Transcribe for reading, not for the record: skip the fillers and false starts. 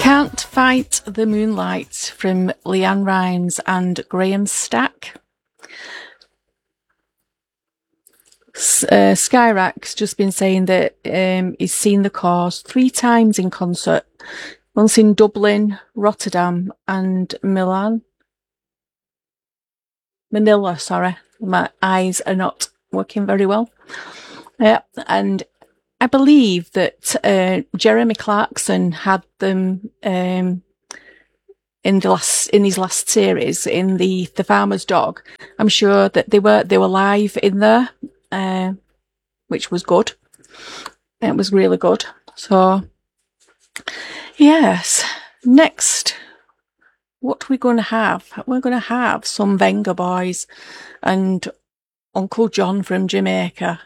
Can't Fight the Moonlight from Leanne Rimes and Graham Stack. Skyrack's just been saying that he's seen The Cause 3 times in concert. Once in Dublin, Rotterdam and Manila, sorry. My eyes are not working very well. And I believe that Jeremy Clarkson had them in his last series, in the Farmer's Dog. I'm sure that they were live in there, which was good. It was really good. So yes, next, what we're going to have? We're going to have some Venga Boys and Uncle John from Jamaica.